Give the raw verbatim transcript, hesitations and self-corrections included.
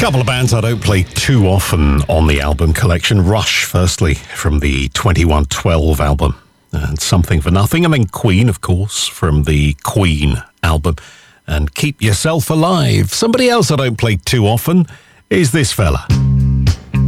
Couple of bands I don't play too often on the album collection. Rush, firstly, from the twenty-one twelve album, and Something for Nothing, and then Queen, of course, from the Queen album, and Keep Yourself Alive. Somebody else I don't play too often is this fella.